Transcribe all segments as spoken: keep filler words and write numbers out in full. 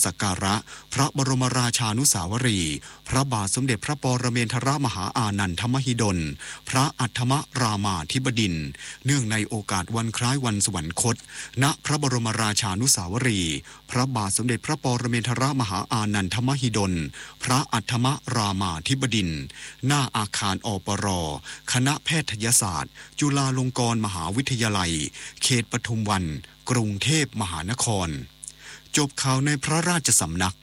สักการะพระบรมราชานุสาวรีย์พระบาทสมเด็จพระปรเมนทรมหาอานันทมหิดลพระอัฏฐมรามาธิบดินทร์เนื่องในโอกาสวันคล้ายวันสวรรคตณพระบรมราชานุสาวรีย์พระบาทสมเด็จพระปรเมนทรมหาอานันทมหิดลพระอัฏฐมรามาธิบดินทร์หน้าอาคารอปรคณะแพทยศาสตร์จุฬาลงกรณ์มหาวิทยาลัยเขตปทุมวันกรุงเทพมหานครจบข่าวในพระราชสำนัก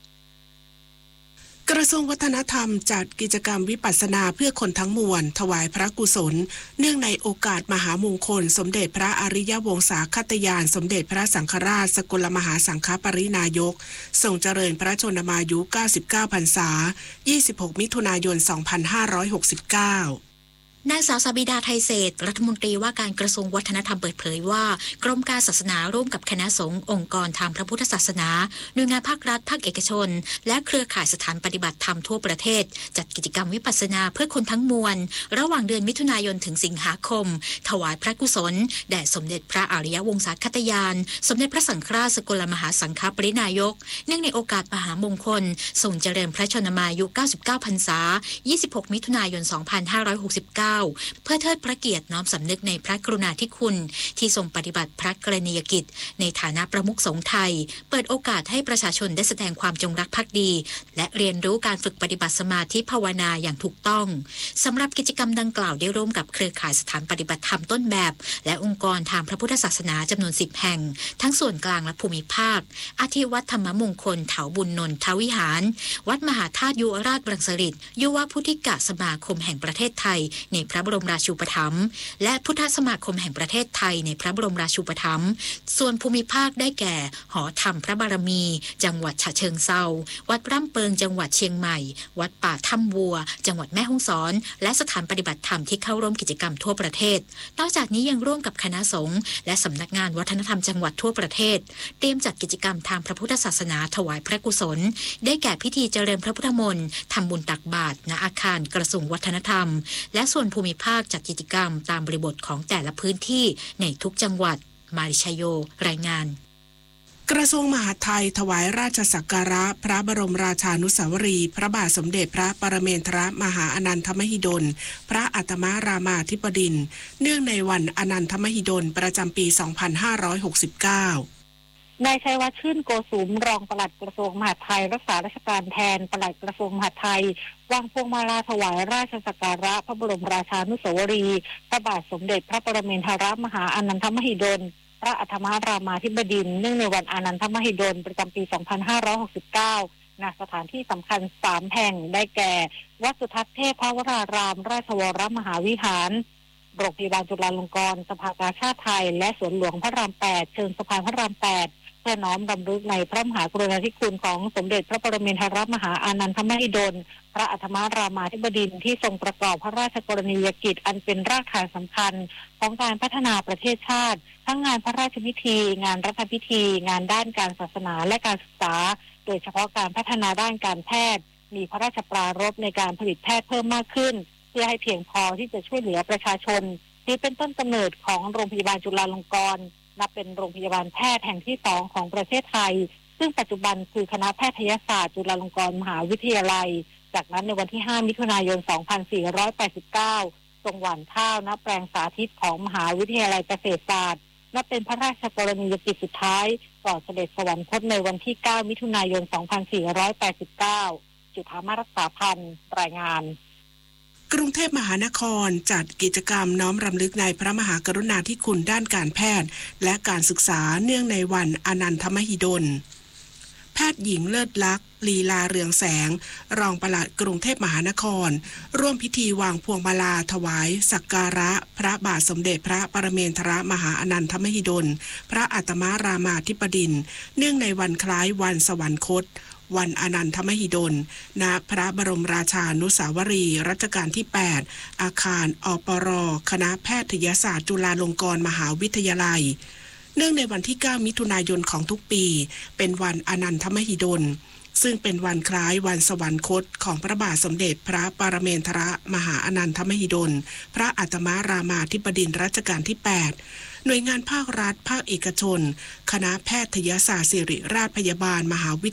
กระทรวงวัฒนธรรมจัดกิจกรรมวิปัสสนาเพื่อคนทั้งมวลถวายพระกุศลเนื่องในโอกาสมหามงคลสมเด็จพระอริยวงศาคตยานสมเด็จพระสังฆราชสกลมหาสังฆปรินายกทรงเจริญพระชนมายุเก้าสิบเก้าพรรษายี่สิบหกมิถุนายนสองพันห้าร้อยหกสิบเก้านางสาวสบิดาไทยเศรษฐ์รัฐมนตรีว่าการกระทรวงวัฒนธรรมเปิดเผยว่ากรมการศาสนาร่วมกับคณะสงฆ์องค์กรทางพระพุทธศาสนาหน่วยงานภาครัฐภาคเอกชนและเครือข่ายสถานปฏิบัติธรรมทั่วประเทศจัดกิจกรรมวิปัสสนาเพื่อคนทั้งมวลระหว่างเดือนมิถุนายนถึงสิงหาคมถวายพระกุศลแด่สมเด็จพระอริยวงศาคตยานสมเด็จพระสังฆราชสกลมหาสังฆปรินายกเนื่องในโอกาสมหามงคลทรงเจริญพระชนมายุเก้าสิบเก้าพรรษายี่สิบหกมิถุนายนสองพันห้าร้อยหกสิบเก้าเพื่อเทิดพระเกียรติน้อมสำนึกในพระกรุณาธิคุณที่ทรงปฏิบัติพระกรณียกิจในฐานะประมุขสงฆ์ไทยเปิดโอกาสให้ประชาชนได้แสดงความจงรักภักดีและเรียนรู้การฝึกปฏิบัติสมาธิภาวนาอย่างถูกต้องสำหรับกิจกรรมดังกล่าวได้ร่วมกับเครือข่ายสถานปฏิบัติธรรมต้นแบบและองค์กรทางพระพุทธศาสนาจำนวนสิบแห่งทั้งส่วนกลางและภูมิภาคอาทิวัดธรรมมงคลเถาบุญนนทวิหารวัดมหาธาตุยุวราชรังสฤษฎ์ยุวพุทธิกสมาคมแห่งประเทศไทยในพระบรมราชูปถัมภ์และพุทธสมาคมแห่งประเทศไทยในพระบรมราชูปถัมภ์ส่วนภูมิภาคได้แก่หอธรรมพระบารมีจังหวัดฉะเชิงเทราวัดร่ำเปิงจังหวัดเชียงใหม่วัดป่าถ้ำวัวจังหวัดแม่ฮ่องสอนและสถานปฏิบัติธรรมที่เข้าร่วมกิจกรรมทั่วประเทศนอกจากนี้ยังร่วมกับคณะสงฆ์และสำนักงานวัฒนธรรมจังหวัดทั่วประเทศเตรียมจัดกิจกรรมทางพระพุทธศาสนาถวายพระกุศลได้แก่พิธีเจริญพระพุทธมนต์ทำบุญตักบาตรณอาคารกระทรวงวัฒนธรรมและส่วนภูมิภาคจัดกิจกรรมตามบริบทของแต่ละพื้นที่ในทุกจังหวัดมาริชโยรายงานกระทรวงมหาดไทยถวายราชสักการะพระบรมราชานุสาวรีย์พระบาทสมเด็จพระปรเมนทรมหาอนันทมหิดลพระอัฏฐมรามาธิบดินทร์เนื่องในวันอนันทมหิดลประจำปีสองพันห้าร้อยหกสิบเก้านายชัยวัฒน์ชื่นโกสุมรองปลัดกระทรวงมหาดไทยรักษาราชการแทนปลัดกระทรวงมหาดไทยวางพวงมาลาถวายราชสักการะพระบรมราชานุสาวรีย์พระบาทสมเด็จพระปรเมนทรมหาอนันทมหิดลพระอัฏฐมรามาธิบดินทร์เนื่องในวันอนันทมหิดลประจำปีสองพันห้าร้อยหกสิบเก้าณสถานที่สำคัญสามแห่งได้แก่วัดสุทัศน์เทพวรารามราชวรมหาวิหารโรงพยาบาลจุฬาลงกรณ์สภากาชาดไทยและสวนหลวงพระรามแปดเชิงสะพานพระรามแปดเพื่อน้อมรำลึกในพระมหากรุณาธิคุณของสมเด็จพระปรเมนทรมหาอานันทมหิดลพระอัฏฐมรามาธิบดินทร์ที่ทรงประกอบพระราชกรณียกิจอันเป็นรากฐานสำคัญของการพัฒนาประเทศชาติทั้งงานพระราชพิธีงานรัฐพิธีงานด้านการศาสนาและการศึกษาโดยเฉพาะการพัฒนาด้านการแพทย์มีพระราชปรารภในการผลิตแพทย์เพิ่มมากขึ้นเพื่อให้เพียงพอที่จะช่วยเหลือประชาชนที่เป็นต้นกำเนิดของโรงพยาบาลจุฬาลงกรณ์นับเป็นโรงพยาบาลแพทย์แห่งที่สองของประเทศไทยซึ่งปัจจุบันคือคณะแพทยศาสตร์จุฬาลงกรณ์มหาวิทยาลัยจากนั้นในวันที่ห้ามิถุนายนสองพันสี่ร้อยแปดสิบเก้าทรงหว่านข้าวณแปลงสาธิตของมหาวิทยาลัยเกษตรศาสตร์นับเป็นพระราชกรณียกิจสุดท้ายก่อนเสด็จสวรรคตในวันที่เก้ามิถุนายนสองพันสี่ร้อยแปดสิบเก้าจุฑามารักษาพันธ์รายงานกรุงเทพมหานครจัดกิจกรรมน้อมรำลึกในพระมหากรุณาธิคุณด้านการแพทย์และการศึกษาเนื่องในวันอนันทมหิดลแพทย์หญิงเลิศลักษณ์ลีลาเรืองแสงรองปลัดกรุงเทพมหานครร่วมพิธีวางพวงมาลาถวายสักการะพระบาทสมเด็จพระปรเมนทรมหาอนันทมหิดลพระอัฏฐมรามาธิบดินทร์เนื่องในวันคล้ายวันสวรรคตวันอนันทมหิดลณพระบรมราชานุสาวรีย์รัชกาลที่แปดอาคารอปรคณะแพทยศาสตร์จุฬาลงกรณ์มหาวิทยาลัยเนื่องในวันที่เก้ามิถุนายนของทุกปีเป็นวันอนันทมหิดลซึ่งเป็นวันคล้ายวันสวรรคตของพระบาทสมเด็จพระปรเมนทรมหาอนันทมหิดลพระอัฏฐมรามาธิบดินทร์รัชกาลที่แปดหน่วยงานภาครัฐภาคเอกชนคณะแพทยศาสตร์ศิริราชพยาบาลมหาวิ